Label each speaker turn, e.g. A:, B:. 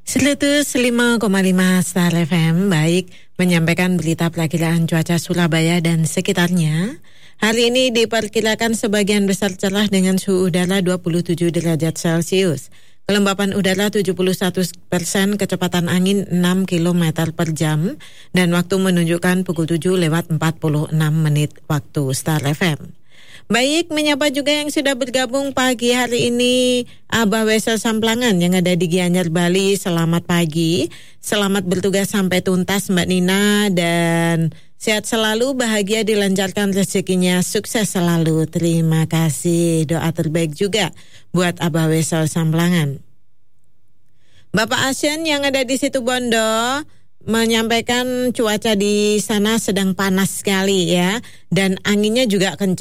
A: 105,5 Star FM, baik, menyampaikan berita perakiraan cuaca Surabaya dan sekitarnya. Hari ini diperkirakan sebagian besar cerah dengan suhu udara 27 derajat Celcius. Kelembapan udara 71%, kecepatan angin 6 km per jam, dan waktu menunjukkan pukul 7:46 waktu Star FM. Baik, menyapa juga yang sudah bergabung pagi hari ini, Abah Wesel Samplangan yang ada di Gianyar, Bali. Selamat pagi, selamat bertugas sampai tuntas Mbak Nina, dan sehat selalu, bahagia, dilancarkan rezekinya, sukses selalu. Terima kasih, doa terbaik juga buat Abah Wesel Samplangan. Bapak Asyen yang ada di situ Bondo menyampaikan cuaca di sana sedang panas sekali ya, dan anginnya juga kencang.